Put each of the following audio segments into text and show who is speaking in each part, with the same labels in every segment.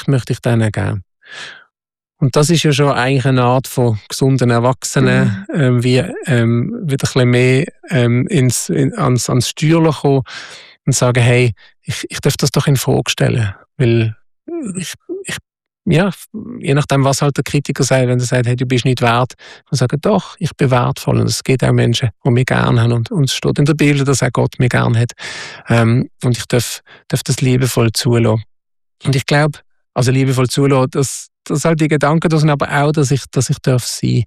Speaker 1: Respekt möchte ich denen geben. Und das ist ja schon eigentlich eine Art von gesunden Erwachsenen, wieder ein bisschen mehr ans Steuerle kommen und sagen, hey, ich darf das doch in Frage stellen. Weil je nachdem, was halt der Kritiker sagt, wenn er sagt, hey, du bist nicht wert, dann sagen, doch, ich bin wertvoll. Und es gibt auch Menschen, die mich gerne haben. Und es steht in der Bibel, dass auch Gott mich gerne hat. Und ich darf das liebevoll zulassen. Und ich glaube, also liebevoll zulassen, dass halt die Gedanken da sind, aber auch, dass ich darf sein.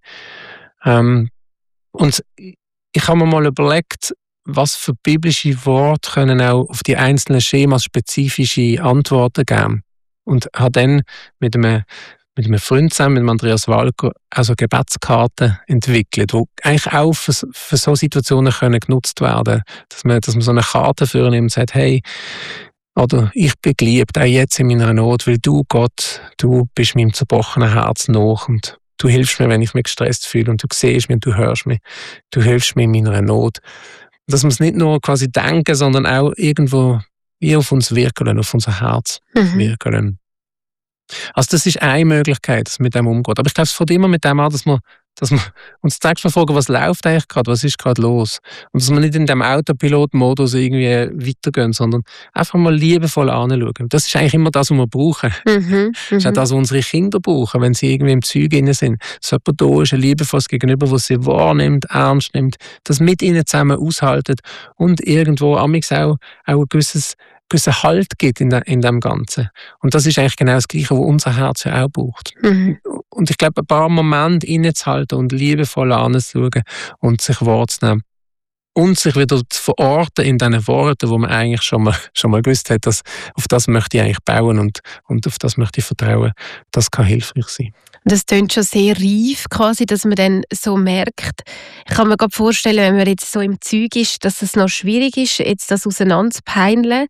Speaker 1: Und ich habe mir mal überlegt, was für biblische Worte können auch auf die einzelnen Schemas spezifische Antworten geben. Und habe dann mit einem Freund zusammen, mit Andreas Walker, also Gebetskarten entwickelt, die eigentlich auch für solche Situationen können genutzt werden können. Dass man so eine Karte vornimmt und sagt, hey, oder ich bin geliebt, auch jetzt in meiner Not, weil du, Gott, du bist meinem zerbrochenen Herz nach und du hilfst mir, wenn ich mich gestresst fühle und du siehst mich und du hörst mich, du hilfst mir in meiner Not. Dass wir es nicht nur quasi denken, sondern auch irgendwo wie auf uns wirken, auf unser Herz wirken. Also das ist eine Möglichkeit, dass man mit dem umgeht. Aber ich glaube, es fängt immer mit dem an, dass wir uns zunächst mal fragen, was läuft eigentlich gerade, was ist gerade los? Und dass wir nicht in dem Autopilot-Modus irgendwie weitergehen, sondern einfach mal liebevoll anschauen. Das ist eigentlich immer das, was wir brauchen. Das ist auch das, was unsere Kinder brauchen, wenn sie irgendwie im Zeug drin sind. Dass jemand da ist, ein liebevolles Gegenüber, das sie wahrnimmt, ernst nimmt, das mit ihnen zusammen aushaltet und irgendwo amigs auch ein gewissen Halt gibt in dem Ganzen. Und das ist eigentlich genau das Gleiche, was unser Herz ja auch braucht. Und ich glaube, ein paar Momente innezuhalten und liebevoll anzuschauen und sich wahrzunehmen. Und sich wieder zu verorten in diesen Worten, wo man eigentlich schon mal gewusst hat, dass auf das möchte ich eigentlich bauen und auf das möchte ich vertrauen. Das kann hilfreich sein.
Speaker 2: Das klingt schon sehr reif, quasi, dass man dann so merkt. Ich kann mir gerade vorstellen, wenn man jetzt so im Zeug ist, dass es noch schwierig ist, jetzt das auseinanderzupeilen.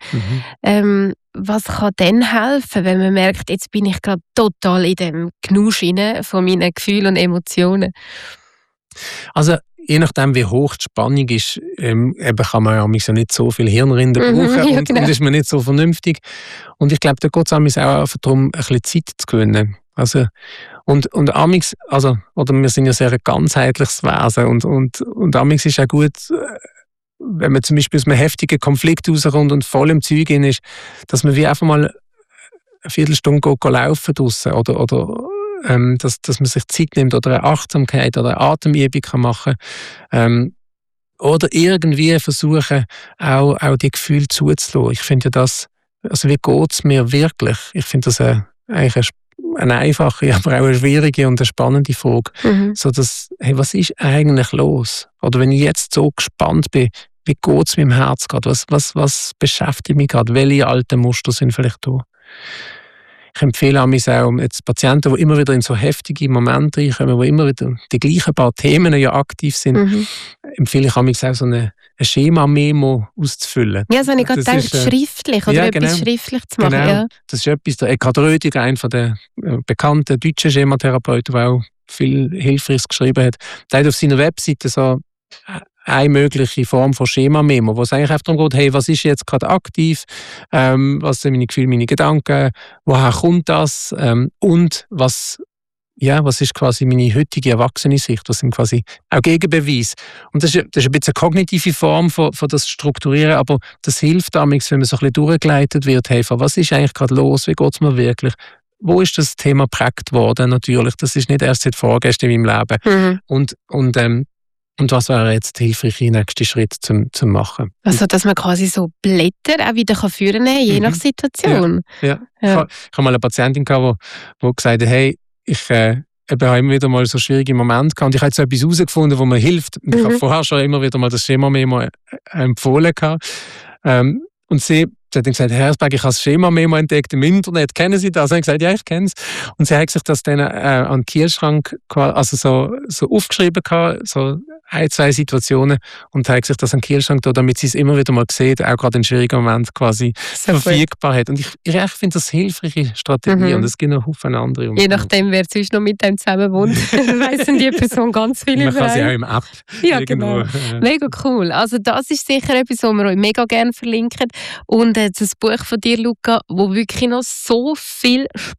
Speaker 2: Was kann dann helfen, wenn man merkt, jetzt bin ich gerade total in dem Genusch von meinen Gefühlen und Emotionen?
Speaker 1: Also je nachdem, wie hoch die Spannung ist, eben kann man ja nicht so viel Hirnrinde brauchen und ist man nicht so vernünftig. Und ich glaube, da geht es auch darum, ein bisschen Zeit zu gewinnen. Also, und amigs, also, oder wir sind ja sehr ein ganzheitliches Wesen und amigs ist auch gut, wenn man zum Beispiel aus einem heftigen Konflikt rauskommt und voll im Zeug ist, dass man wie einfach mal eine Viertelstunde laufen draussen oder dass man sich Zeit nimmt oder eine Achtsamkeit oder eine Atemübung machen kann. Oder irgendwie versuchen, auch die Gefühle zuzulassen. Ich finde ja das, also wie geht es mir wirklich? Ich finde das eigentlich eine einfache, aber auch eine schwierige und eine spannende Frage. So dass, hey, was ist eigentlich los? Oder wenn ich jetzt so gespannt bin, wie geht es meinem Herz gerade? Was beschäftigt mich gerade? Welche alten Muster sind vielleicht da? Ich empfehle auch jetzt Patienten, die immer wieder in so heftige Momente reinkommen, die immer wieder die gleichen paar Themen ja aktiv sind, empfehle ich auch so ein Schema-Memo auszufüllen.
Speaker 2: Ja, so habe ich gerade gedacht, schriftlich oder etwas schriftlich zu machen.
Speaker 1: Genau.
Speaker 2: Ja.
Speaker 1: Das ist etwas, der Eckhard Rödiger, einer der bekannten deutschen Schematherapeuten, der auch viel Hilfreiches geschrieben hat, der hat auf seiner Webseite so eine mögliche Form von Schema-Memo, wo es eigentlich einfach darum geht, hey, was ist jetzt gerade aktiv, was sind meine Gefühle, meine Gedanken, woher kommt das und was ist quasi meine heutige erwachsene Sicht, was sind quasi auch Gegenbeweise. Und das ist ein bisschen eine kognitive Form von das Strukturieren, aber das hilft damals, wenn man so ein bisschen durchgeleitet wird, hey, was ist eigentlich gerade los, wie geht es mir wirklich? Wo ist das Thema geprägt worden? Natürlich, das ist nicht erst seit vorgestern in meinem Leben. Und was wäre jetzt der hilfreiche nächste Schritt zum machen?
Speaker 2: Also, dass man quasi so Blätter auch wieder führen kann, je nach Situation.
Speaker 1: Ja. Ich habe mal eine Patientin gehabt, die gesagt hat, hey, ich habe immer wieder mal so schwierige Momente gehabt und ich habe jetzt so etwas herausgefunden, wo mir hilft. Und ich habe vorher schon immer wieder mal das Schema-Memo empfohlen gehabt. Und sie hat dann gesagt, Herr Herzberg, ich habe das Schema-Memo entdeckt im Internet, kennen Sie das? Und ich habe gesagt, ja, ich kenne es. Und sie hat sich das dann an den Kühlschrank also so aufgeschrieben gehabt, so 1-2 Situationen, und hat sich das an den Kühlschrank da, damit sie es immer wieder mal sieht, auch gerade in schwierigen Momenten quasi verfügbar hat. Und ich finde das eine hilfreiche Strategie und es gibt noch Haufen andere.
Speaker 2: Je nachdem, wer sonst noch mit dem zusammen wohnt, weiss die Person ganz viel über.
Speaker 1: Man kann sie auch im App
Speaker 2: genau. Mega cool. Also das ist sicher etwas, was wir euch mega gerne verlinken. Und das Buch von dir, Luca, wo wirklich noch so viel